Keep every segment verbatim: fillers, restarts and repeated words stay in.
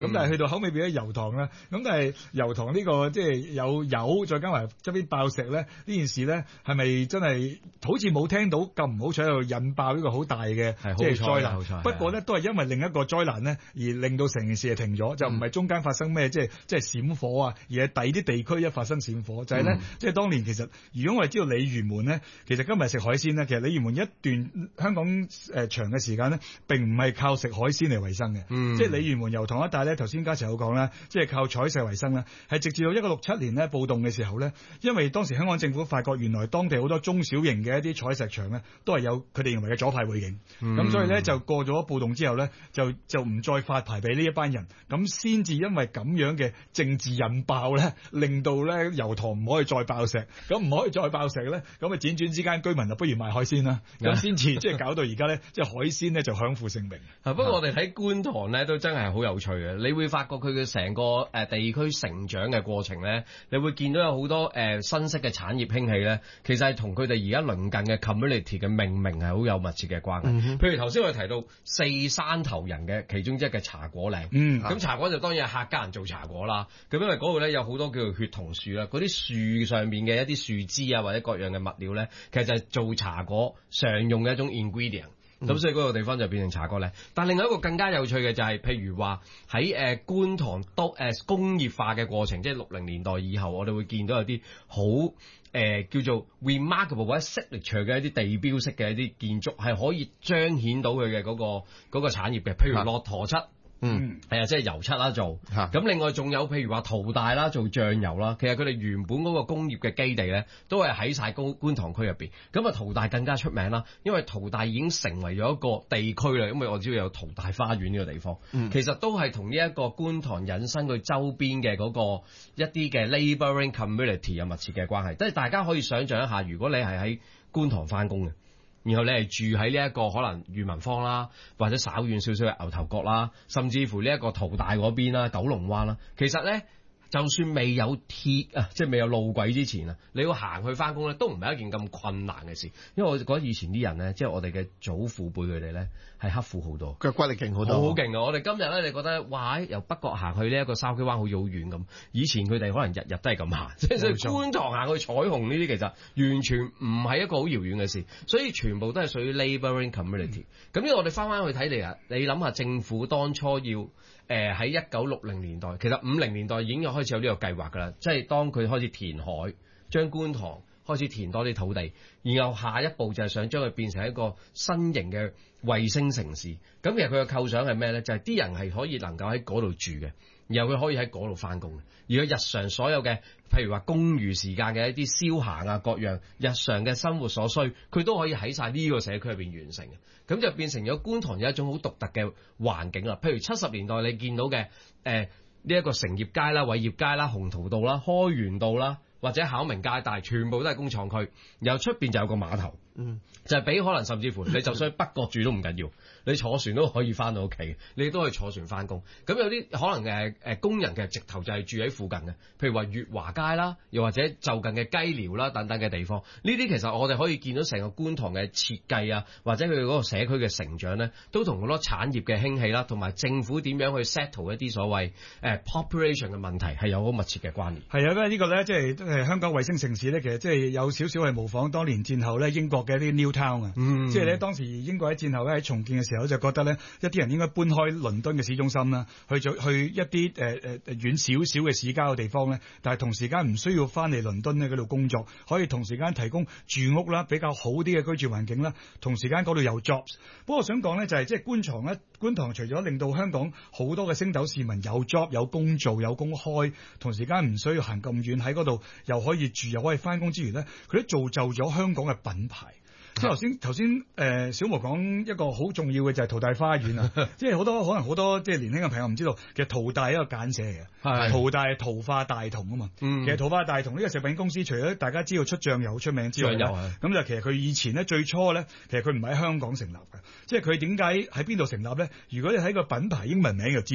咁但係去到口尾變咗油塘啦。咁但係油塘呢個即係有油，再加埋側邊爆石咧，呢件事咧係咪真係好似冇聽到咁唔好彩喺度引爆呢個好大嘅即係災難？不過咧都係因為另一個災難咧而令到成件事係停咗，就唔係中間發生咩即係即係閃火啊，而係第二啲地區一發生閃火，就係咧即係當年其實如果我哋知道鯉魚門咧，其實今日食海鮮咧，其實鯉魚門一段香港誒長嘅時間咧並唔係靠食海鮮嚟維生嘅，嗯、即係鯉魚門油塘一帶咧，頭先嘉齊有講啦，即係靠採石為生啦，係直至到一九六七年咧暴動嘅時候咧，因為當時香港政府發覺原來當地好多中小型嘅一啲採石場咧都係有佢哋認為嘅左派背景，咁、嗯、所以咧就過咗暴動之後咧就就唔再發牌俾呢一班人，咁先至因為咁樣嘅政治引爆咧，令到咧油塘唔可以再爆石，咁唔可以再爆石咧，咁啊輾轉之間居民就不如賣海鮮啦，咁先至即係搞到而家咧即係海鮮咧就享負盛名。 不過我哋睇觀塘咧都真係好有趣嘅，你會發覺佢嘅成個誒地區成長嘅過程咧，你會見到有好多誒、呃、新式嘅產業興起咧，其實係同佢哋而家鄰近嘅 community 嘅命名係好有密切嘅關係。嗯、譬如頭先我哋提到四山頭人嘅其中一嘅茶果嶺，咁、嗯、茶果就當然係客家人做茶果啦。咁因為嗰度咧有好多叫做血桐樹啦，嗰啲樹上面嘅一啲樹枝啊或者各樣嘅物料咧，其實就係做茶果常用嘅一種 ingredient。咁、嗯、所以嗰個地方就變成茶果嶺。但另外一個更加有趣嘅就係、是，譬如話喺誒觀塘都誒、呃、工業化嘅過程，即係六零年代以後，我哋會見到有啲好誒叫做 remarkable 或者 signature 嘅一啲地標式嘅一啲建築，係可以彰顯到佢嘅嗰個嗰、那個產業嘅。譬如駱駝漆。嗯，係啊，即係油漆啦做，咁另外仲有譬如話淘大啦做醬油啦，其實佢哋原本嗰個工業嘅基地咧，都係喺晒觀觀塘區入邊。咁啊淘大更加出名啦，因為淘大已經成為咗一個地區啦，因為我知道有淘大花園呢個地方，嗯、其實都係同呢一個觀塘引申佢周邊嘅嗰個一啲嘅 labouring community 有密切嘅關係。即係大家可以想象一下，如果你係喺觀塘翻工嘅。然後你係住喺呢一個可能裕民坊啦，或者稍遠少少嘅牛頭角啦，甚至乎呢一個淘大嗰邊啦、九龍灣啦，其實咧。就算未有鐵啊，即係未有路軌之前啊，你要行去翻工咧，都唔係一件咁困難嘅事。因為我覺得以前啲人咧，即係我哋嘅祖父輩佢哋咧，係刻苦好多， 腳骨力勁好多， 好勁啊！我哋今日咧，你覺得哇，由北角行去呢一個筲箕灣好遙遠咁，以前佢哋可能日日都係咁行，即係觀塘行去彩虹呢啲，其實完全唔係一個好遙遠嘅事，所以全部都係屬於 labouring community。咁因為我哋翻翻去睇嚟啊，你諗下政府當初要。誒喺一九六零年代，其實五零年代已經有開始有呢個計劃㗎啦，即係當佢開始填海，將觀塘開始填多啲土地，然後下一步就係想將佢變成一個新型嘅衛星城市。咁其實佢嘅構想係咩咧？就係、是、啲人係可以能夠喺嗰度住嘅，然後佢可以喺嗰度翻工嘅。而佢日常所有嘅，譬如話公餘時間嘅一啲消閒啊，各樣日常嘅生活所需，佢都可以喺晒呢個社區入邊完成嘅。咁就變成咗觀塘有一種好獨特嘅環境啦。譬如七十年代你見到嘅誒呢一個成業街啦、偉業街啦、鴻圖道啦、開源道啦，或者考明街，但係全部都係工廠區，然後出邊就有個碼頭，嗯，就係俾可能甚至乎你就算喺北角住都唔緊要，你坐船都可以翻到屋企，你都可以坐船翻工。咁有啲可能誒誒工人嘅直頭就係住喺附近嘅，譬如話月華街啦，又或者就近嘅雞寮啦等等嘅地方。呢啲其實我哋可以見到成個觀塘嘅設計啊，或者佢嗰個社區嘅成長咧，都同好多產業嘅興起啦，同埋政府點樣去 settle 一啲所謂誒、呃、population 嘅問題係有好密切嘅關聯。 係啊，因為呢個咧即係誒香港衛星城市咧，其實即係有少少係模仿當年戰後咧英國嘅一啲 New Town 啊、嗯，即係咧當時英國喺戰後咧喺重建嘅時候就覺得咧一啲人應該搬開倫敦嘅市中心啦，去咗去一啲誒誒遠少少嘅市郊嘅地方咧，但係同時間唔需要翻嚟倫敦咧嗰度工作，可以同時間提供住屋啦，比較好啲嘅居住環境啦，同時間嗰度有 jobs。不過我想講咧就係即係觀塘咧，觀塘除咗令到香港好多嘅星斗市民有 job 有工做有工開，同時間唔需要行咁遠喺嗰度又可以住又可以翻工之餘咧，佢都造就咗香港嘅品牌。即係頭先頭先誒小毛講一個好重要嘅就係淘大花園啊！即係好多可能好多即係年輕嘅朋友唔知道，其實淘大係一個簡寫嚟嘅，淘大係淘化大同啊嘛。嗯、其實淘化大同呢個食品公司，除咗大家知道出醬油好出名之外，咁就其實佢以前咧最初咧，其實佢唔係喺香港成立嘅，即係佢點解喺邊度成立咧？如果你睇個品牌英文名就知啦。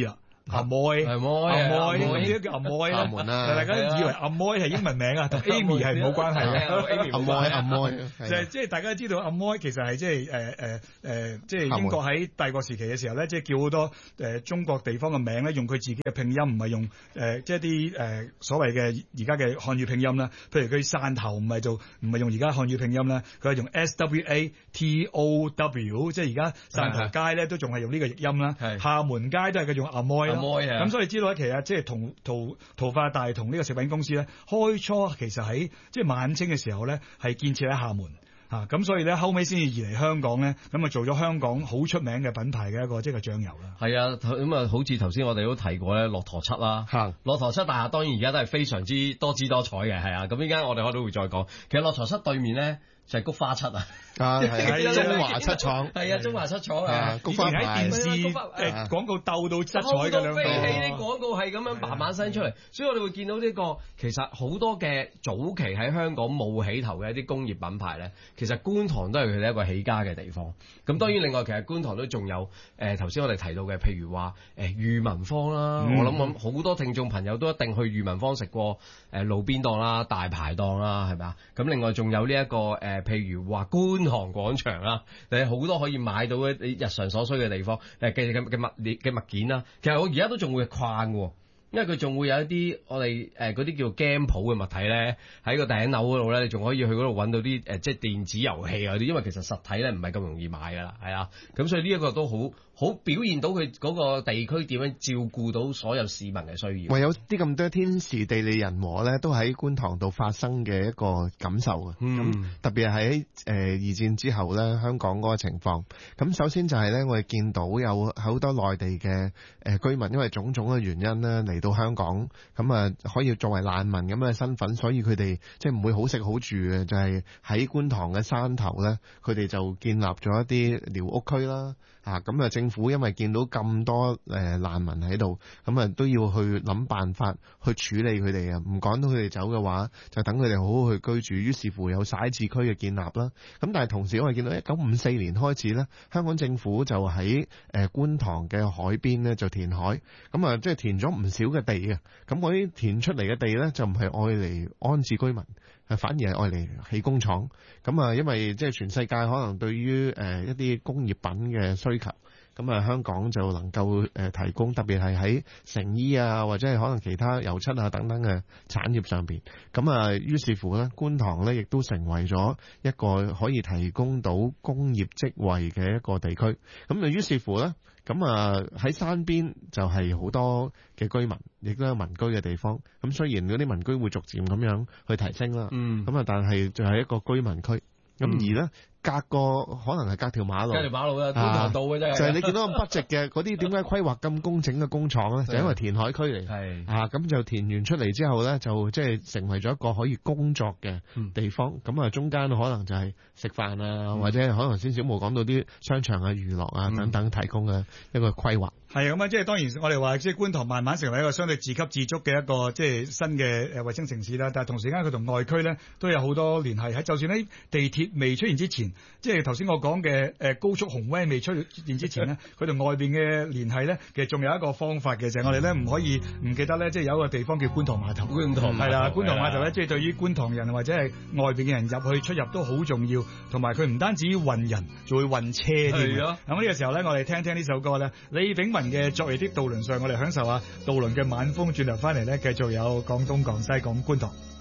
阿妹， 阿妹， 阿妹，咁呢個叫阿妹啦。 廈門啦， 大家以為阿妹係英文名啊，同 Amy 係冇關係嘅。 阿妹，阿妹， 就係即係大家知道阿妹其實係即係誒誒誒，即係英國喺帝國時期嘅時候咧，即係叫好多誒中國地方嘅名咧，用佢自己嘅拼音，唔係用誒即係啲誒所謂嘅而家嘅漢語拼音啦。譬如佢汕頭唔係做唔係用而家漢語拼音啦，佢係用 S W A T O W， 即係而家汕頭街咧都仲係用呢個譯音啦。廈門街都係佢用阿妹啦。咁所以知道咧，其實即係同淘淘發大同呢個食品公司咧，開初其實喺即係晚清嘅時候咧，係建設喺廈門嚇，咁、啊、所以咧後尾先至移嚟香港咧，咁啊做咗香港好出名嘅品牌嘅一個即係醬油啦。係啊，咁啊好似頭先我哋都提過咧，駱駝漆啦，駱駝漆大廈當然而家都係非常之多姿多彩嘅，係啊，咁依家我哋可能都會再講。其實駱駝漆對面咧就係菊花漆啊。 啊，係中華漆廠， 係啊，中華漆廠啊， 以前喺電視誒廣告鬥到七彩嘅兩個， 飛起啲廣告係咁樣慢慢伸出嚟，所以我哋會見到呢個其實好多嘅早期喺香港冇起頭嘅一啲工業品牌咧，其實觀塘都係佢哋一個起家嘅地方。咁當然另外其實觀塘都仲有誒頭先我哋提到嘅，譬如話誒裕民坊啦，我諗我好多聽眾朋友都一定去裕民坊食過誒路邊檔啦、大排檔啦，係咪啊？咁另外仲有呢一個誒，譬如話觀塘廣場啦，誒好多可以買到嘅日常所需嘅地方，誒嘅嘅嘅物嘅物件啦。其實我而家都仲會逛嘅，因為佢仲會有一啲我哋誒嗰啲叫 game 鋪嘅物體咧，喺個頂樓嗰度咧，你仲可以去嗰度揾到啲誒即係電子遊戲嗰啲，因為其實實體咧唔係咁容易買㗎啦，係啊，咁所以呢一個都好好表現到佢嗰個地區點樣照顧到所有市民嘅需要。 唯有啲咁多天時地利人和咧，都喺觀塘度發生嘅一個感受啊。咁、嗯、特別係喺誒二戰之後咧，香港嗰個情況。咁首先就係咧，我哋見到有好多內地嘅誒居民，因為種種嘅原因咧嚟到香港，咁啊可以作為難民咁嘅身份，所以佢哋即係唔會好食好住嘅，就係、是、喺觀塘嘅山頭咧，佢哋就建立咗一啲寮屋區啦。啊，咁啊政府因為見到咁多誒難民喺度，咁啊都要去諗辦法去處理佢哋啊，唔趕到佢哋走嘅話，就等佢哋好好去居住。於是乎有徙置區嘅建立啦。咁但係同時我哋見到一九五四年開始咧，香港政府就喺誒觀塘嘅海邊咧就填海，咁啊即係填咗唔少嘅地嘅。咁嗰啲填出嚟嘅地咧就唔係愛嚟安置居民，反而係愛嚟起工廠。咁啊因為即係全世界可能對於誒一啲工業品嘅需求，咁啊香港就能夠誒提供，特別係喺成衣啊或者係可能其他油漆啊等等嘅產業上邊。咁啊於是乎咧，觀塘咧亦都成為咗一個可以提供到工業職位嘅一個地區。咁啊於是乎咧，咁啊喺山邊就係好多嘅居民，亦都有民居嘅地方。咁雖然嗰啲民居會逐漸咁樣去提升啦，嗯，咁啊但係就係一個居民區。咁、嗯、而咧隔個可能係隔條馬路， 隔條馬路啊，觀塘道嘅啫， 就係、是、你見到咁筆直嘅嗰啲點解規劃咁工整嘅工廠咧？就因為填海區嚟， 係啊咁就填完出嚟之後咧，就即係成為咗一個可以工作嘅地方。咁、嗯、啊中間可能就係食飯啊、嗯，或者可能先小毛講到啲商場啊、娛樂啊等等提供嘅一個規劃。 係咁啊！即係當然我哋話即係觀塘慢慢成為一個相對自給自足嘅一個即係新嘅誒衛星城市啦。但係同時間佢同外區咧都有好多聯繫。喺就算喺地鐵未出現之前，即係頭先我講嘅誒高速紅 van 未出現之前咧，佢同外邊嘅聯繫咧，其實仲有一個方法嘅，就係、是、我哋咧唔可以唔記得咧，即係有一個地方叫觀塘碼頭。觀塘係啦，觀塘碼頭咧，即係對於觀塘人或者係外邊嘅人入去出入都好重要。同埋佢唔單止運人，仲會運車添。咁呢個時候咧，我哋聽聽呢首歌咧，李炳文嘅昨日的渡輪上，我哋享受下渡輪嘅晚風，轉頭翻嚟咧，繼續有廣東廣西講觀塘。